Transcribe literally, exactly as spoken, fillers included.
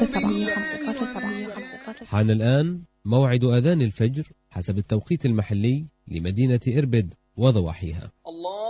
خمسة سبعة. حان الآن موعد أذان الفجر حسب التوقيت المحلي لمدينة إربد وضواحيها. الله